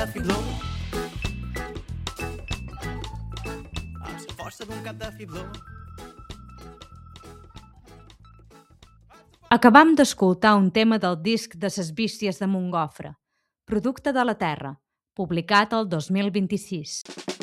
fibló. Amb la força d'un cap de fibló. Acabam d'escoltar un tema del disc de ses bísties de Montgofre, Producte de la Terra, publicat el 2026.